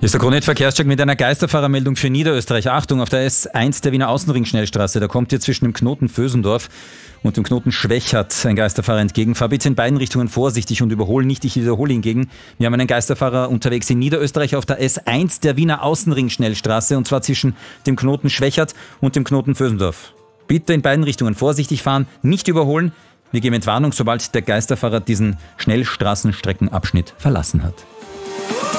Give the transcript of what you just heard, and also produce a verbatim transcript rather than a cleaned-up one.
Hier ist der Krone-Verkehrscheck mit einer Geisterfahrermeldung für Niederösterreich. Achtung, auf der S eins der Wiener Außenring-Schnellstraße, da kommt ihr zwischen dem Knoten Vösendorf und dem Knoten Schwächert ein Geisterfahrer entgegen. Fahr bitte in beiden Richtungen vorsichtig und überhole nicht. Ich wiederhole hingegen, wir haben einen Geisterfahrer unterwegs in Niederösterreich auf der S eins der Wiener Außenring-Schnellstraße, und zwar zwischen dem Knoten Schwächert und dem Knoten Vösendorf. Bitte in beiden Richtungen vorsichtig fahren, nicht überholen. Wir geben Entwarnung, sobald der Geisterfahrer diesen Schnellstraßenstreckenabschnitt verlassen hat.